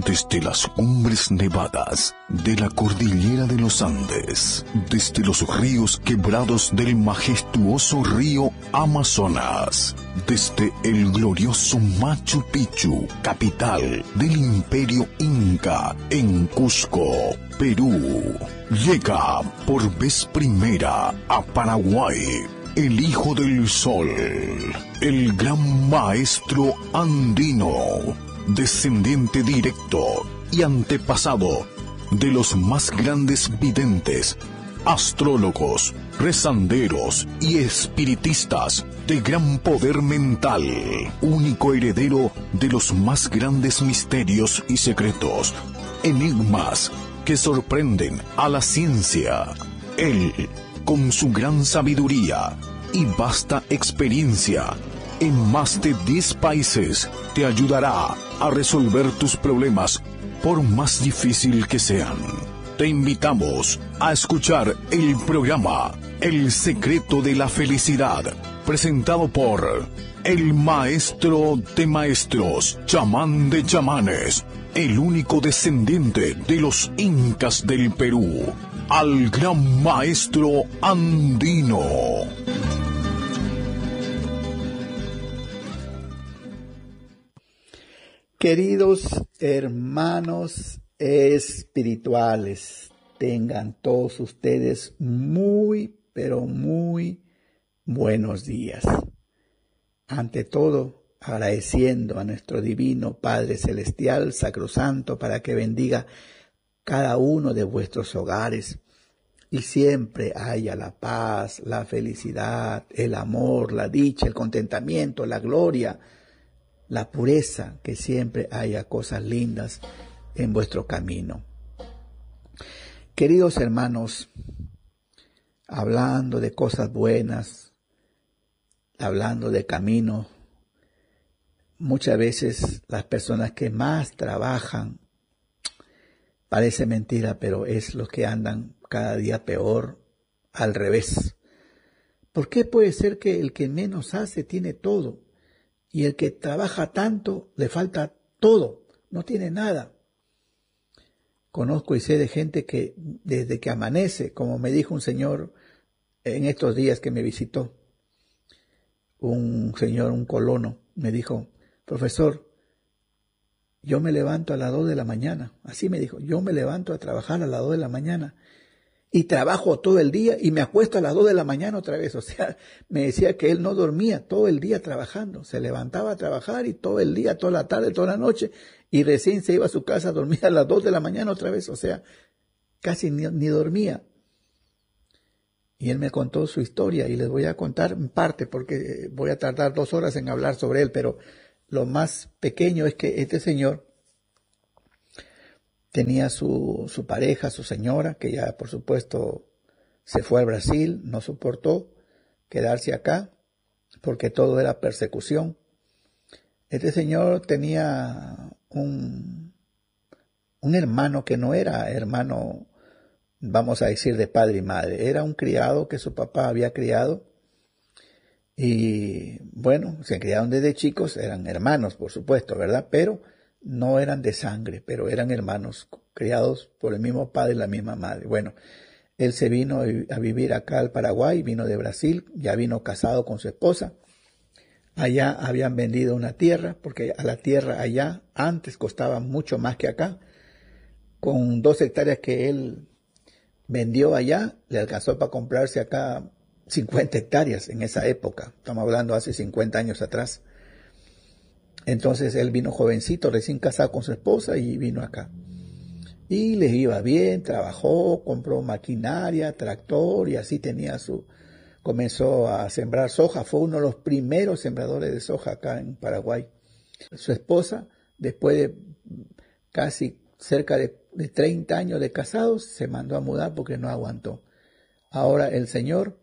Desde las cumbres nevadas de la cordillera de los Andes, desde los ríos quebrados del majestuoso río Amazonas, desde el glorioso Machu Picchu, capital del Imperio Inca, en Cusco, Perú, llega por vez primera a Paraguay el Hijo del Sol, el gran maestro andino, descendiente directo y antepasado de los más grandes videntes, astrólogos, rezanderos y espiritistas de gran poder mental, único heredero de los más grandes misterios y secretos, enigmas que sorprenden a la ciencia. Él, con su gran sabiduría y vasta experiencia en más de 10 países, te ayudará a resolver tus problemas, por más difícil que sean. Te invitamos a escuchar el programa El Secreto de la Felicidad, presentado por el maestro de maestros, chamán de chamanes, el único descendiente de los incas del Perú, al gran maestro andino. Queridos hermanos espirituales, tengan todos ustedes muy, pero muy buenos días. Ante todo, agradeciendo a nuestro divino Padre Celestial, Sacrosanto, para que bendiga cada uno de vuestros hogares y siempre haya la paz, la felicidad, el amor, la dicha, el contentamiento, la gloria, la pureza, que siempre haya cosas lindas en vuestro camino. Queridos hermanos, hablando de cosas buenas, hablando de camino, muchas veces las personas que más trabajan, parece mentira, pero es los que andan cada día peor, al revés. ¿Por qué puede ser que el que menos hace tiene todo? Y el que trabaja tanto le falta todo, no tiene nada. Conozco y sé de gente que desde que amanece, como me dijo un señor en estos días que me visitó, un señor, un colono, me dijo: profesor, yo me levanto a las 2 de la mañana, así me dijo, yo me levanto a trabajar a las 2 de la mañana y trabajo todo el día y me acuesto a las 2 de la mañana otra vez. O sea, me decía que él no dormía todo el día trabajando, se levantaba a trabajar y todo el día, toda la tarde, toda la noche, y recién se iba a su casa a dormir a las 2 de la mañana otra vez. O sea, casi ni dormía. Y él me contó su historia y les voy a contar en parte porque voy a tardar 2 horas en hablar sobre él, pero lo más pequeño es que este señor tenía su pareja, su señora, que ya por supuesto se fue al Brasil, no soportó quedarse acá porque todo era persecución. Este señor tenía un hermano que no era hermano, vamos a decir, de padre y madre, era un criado que su papá había criado y bueno, se criaron desde chicos, eran hermanos por supuesto, ¿verdad? Pero no eran de sangre, pero eran hermanos criados por el mismo padre y la misma madre. Bueno, él se vino a vivir acá al Paraguay, vino de Brasil, ya vino casado con su esposa. Allá habían vendido una tierra, porque a la tierra allá antes costaba mucho más que acá. Con 2 hectáreas que él vendió allá, le alcanzó para comprarse acá 50 hectáreas en esa época. Estamos hablando hace 50 años atrás. Entonces él vino jovencito, recién casado con su esposa y vino acá. Y les iba bien, trabajó, compró maquinaria, tractor y así comenzó a sembrar soja. Fue uno de los primeros sembradores de soja acá en Paraguay. Su esposa, después de casi cerca de 30 años de casados, se mandó a mudar porque no aguantó. Ahora el señor,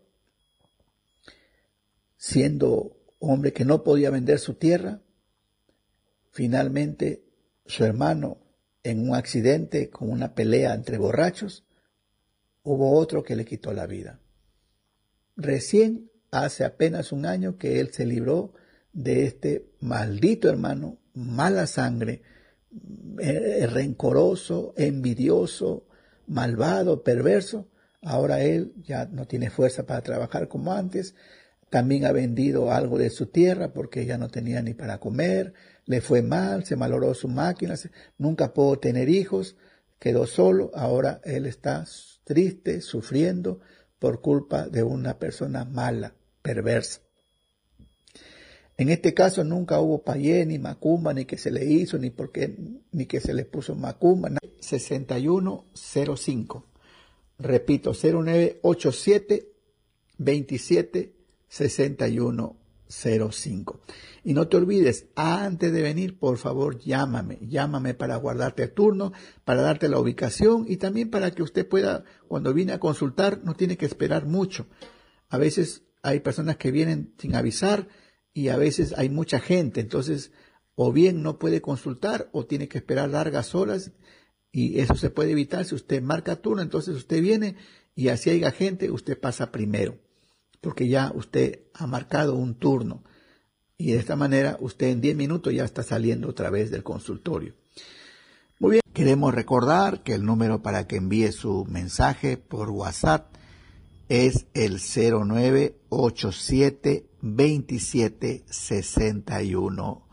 siendo hombre que no podía vender su tierra, finalmente, su hermano, en un accidente con una pelea entre borrachos, hubo otro que le quitó la vida. Recién, hace apenas un año que él se libró de este maldito hermano, mala sangre, rencoroso, envidioso, malvado, perverso. Ahora él ya no tiene fuerza para trabajar como antes. También ha vendido algo de su tierra porque ya no tenía ni para comer. Le fue mal, se malogró su máquina, nunca pudo tener hijos, quedó solo. Ahora él está triste, sufriendo por culpa de una persona mala, perversa. En este caso nunca hubo payé, ni macumba, ni que se le hizo, ni que se le puso macumba. 6105. Repito, 0987 27 6105. Y no te olvides, antes de venir, por favor, llámame para guardarte el turno, para darte la ubicación y también para que usted pueda, cuando viene a consultar, no tiene que esperar mucho. A veces hay personas que vienen sin avisar y a veces hay mucha gente, entonces o bien no puede consultar o tiene que esperar largas horas, y eso se puede evitar si usted marca turno. Entonces usted viene y así haya gente, usted pasa primero, porque ya usted ha marcado un turno y de esta manera usted en 10 minutos ya está saliendo otra vez del consultorio. Muy bien, queremos recordar que el número para que envíe su mensaje por WhatsApp es el 0987 27 61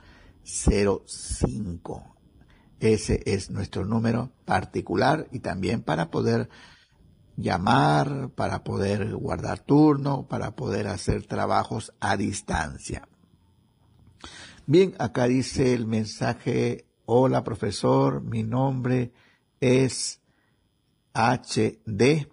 05. Ese es nuestro número particular y también para poder llamar, para poder guardar turno, para poder hacer trabajos a distancia. Bien, acá dice el mensaje: hola profesor, mi nombre es HD.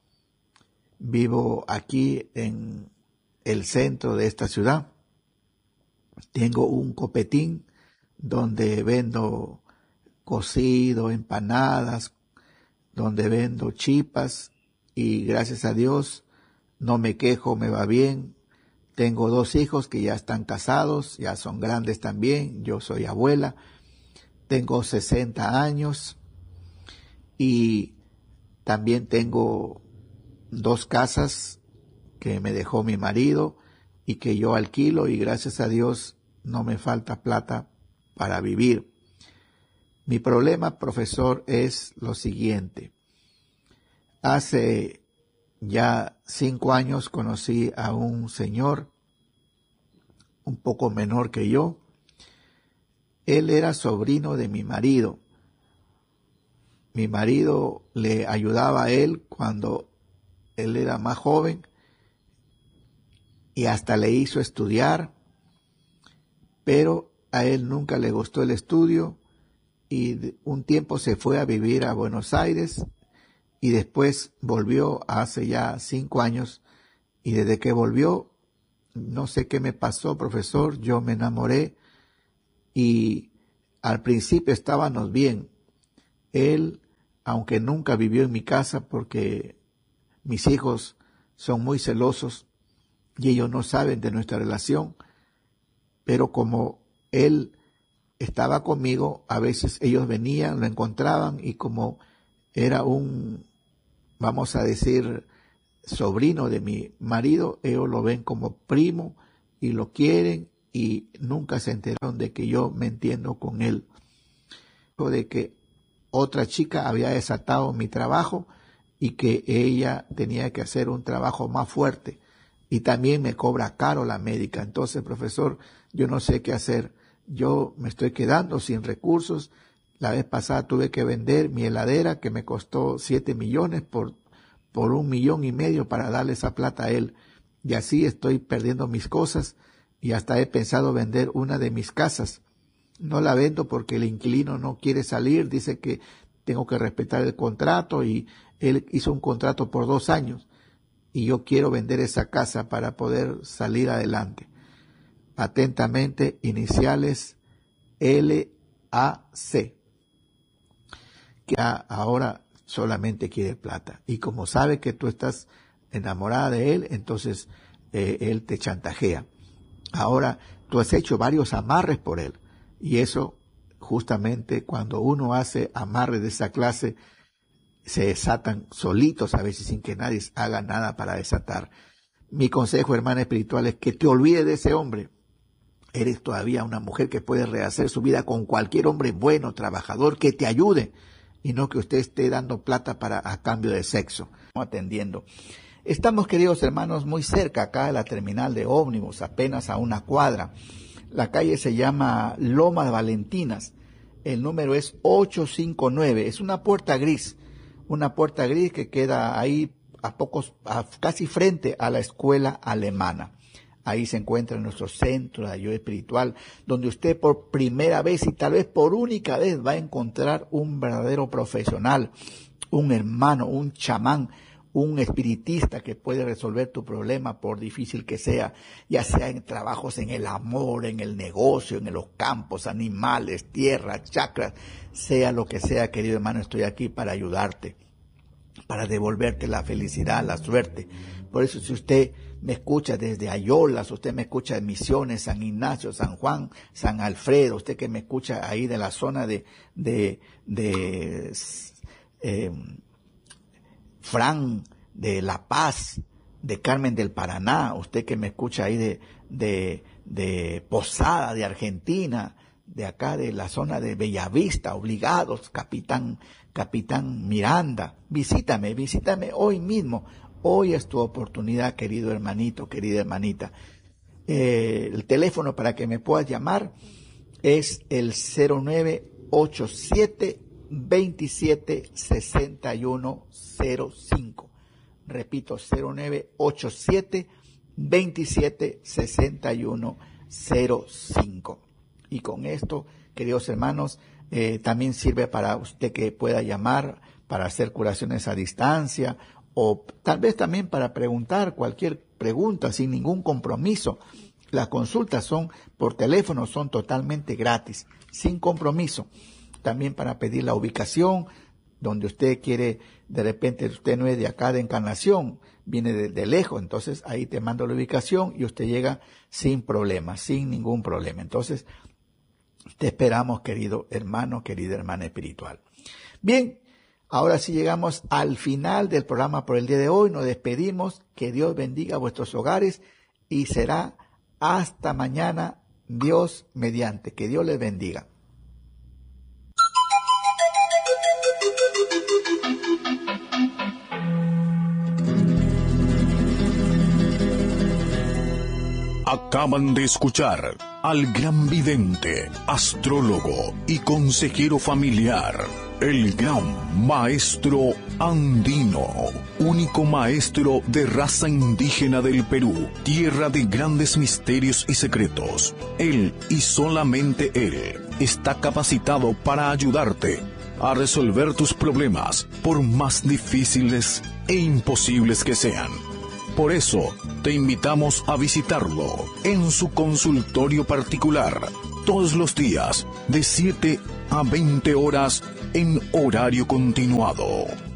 Vivo aquí en el centro de esta ciudad. Tengo un copetín donde vendo cocido, empanadas, donde vendo chipas y gracias a Dios no me quejo, me va bien. Tengo 2 hijos que ya están casados, ya son grandes también. Yo soy abuela, tengo 60 años y también tengo 2 casas que me dejó mi marido y que yo alquilo y gracias a Dios no me falta plata para vivir. Mi problema, profesor, es lo siguiente. Hace ya 5 años conocí a un señor un poco menor que yo. Él era sobrino de mi marido. Mi marido le ayudaba a él cuando él era más joven y hasta le hizo estudiar, pero a él nunca le gustó el estudio y un tiempo se fue a vivir a Buenos Aires y después volvió hace ya 5 años y desde que volvió, no sé qué me pasó, profesor, yo me enamoré y al principio estábamos bien. Él, aunque nunca vivió en mi casa porque mis hijos son muy celosos y ellos no saben de nuestra relación, pero como él estaba conmigo, a veces ellos venían, lo encontraban y como era un, vamos a decir, sobrino de mi marido, ellos lo ven como primo y lo quieren y nunca se enteraron de que yo me entiendo con él. De que otra chica había desatado mi trabajo y que ella tenía que hacer un trabajo más fuerte y también me cobra caro la médica. Entonces, profesor, yo no sé qué hacer. Yo me estoy quedando sin recursos. La vez pasada tuve que vender mi heladera que me costó 7 millones por 1,5 millones para darle esa plata a él. Y así estoy perdiendo mis cosas y hasta he pensado vender una de mis casas. No la vendo porque el inquilino no quiere salir, dice que tengo que respetar el contrato y él hizo un contrato por 2 años y yo quiero vender esa casa para poder salir adelante. Atentamente, iniciales LAC, que ahora solamente quiere plata. Y como sabe que tú estás enamorada de él, entonces él te chantajea. Ahora, tú has hecho varios amarres por él. Y eso, justamente, cuando uno hace amarres de esa clase, se desatan solitos a veces sin que nadie haga nada para desatar. Mi consejo, hermana espiritual, es que te olvides de ese hombre. Eres todavía una mujer que puede rehacer su vida con cualquier hombre bueno, trabajador, que te ayude, y no que usted esté dando plata a cambio de sexo. Atendiendo. Estamos, queridos hermanos, muy cerca acá de la terminal de ómnibus, apenas a una cuadra. La calle se llama Lomas Valentinas. El número es 859. Es una puerta gris que queda ahí casi frente a la escuela alemana. Ahí se encuentra nuestro centro de ayuda espiritual, donde usted por primera vez y tal vez por única vez va a encontrar un verdadero profesional, un hermano, un chamán, un espiritista que puede resolver tu problema por difícil que sea, ya sea en trabajos en el amor, en el negocio, en los campos, animales, tierras, chakras, sea lo que sea, querido hermano, estoy aquí para ayudarte, para devolverte la felicidad, la suerte. Por eso, si usted me escucha desde Ayolas, usted me escucha de Misiones, San Ignacio, San Juan, San Alfredo, usted que me escucha ahí de la zona de Fran, de La Paz, de Carmen del Paraná, usted que me escucha ahí de Posada, de Argentina, de acá de la zona de Bellavista, Obligados, Capitán Miranda, visítame hoy mismo. Hoy es tu oportunidad, querido hermanito, querida hermanita. El teléfono para que me puedas llamar es el 0987 27 6105. Repito, 0987 27 6105. Y con esto, queridos hermanos, también sirve para usted que pueda llamar para hacer curaciones a distancia, o tal vez también para preguntar cualquier pregunta sin ningún compromiso. Las consultas son por teléfono, son totalmente gratis, sin compromiso. También para pedir la ubicación, donde usted quiere, de repente usted no es de acá de Encarnación, viene de lejos, entonces ahí te mando la ubicación y usted llega sin problema, sin ningún problema. Entonces, te esperamos, querido hermano, querida hermana espiritual. Bien, ahora sí llegamos al final del programa por el día de hoy. Nos despedimos. Que Dios bendiga vuestros hogares y será hasta mañana, Dios mediante. Que Dios les bendiga. Acaban de escuchar al gran vidente, astrólogo y consejero familiar, el gran maestro andino, único maestro de raza indígena del Perú, tierra de grandes misterios y secretos. Él y solamente él está capacitado para ayudarte a resolver tus problemas, por más difíciles e imposibles que sean. Por eso, te invitamos a visitarlo en su consultorio particular, todos los días, de 7 a 20 horas en horario continuado.